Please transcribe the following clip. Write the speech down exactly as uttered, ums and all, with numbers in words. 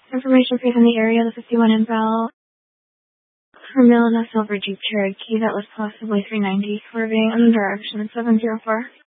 Information for in the area, the fifty-one inbound for male and a silver Jeep Cherokee that was possibly three ninety, swerving in the direction of seven zero four.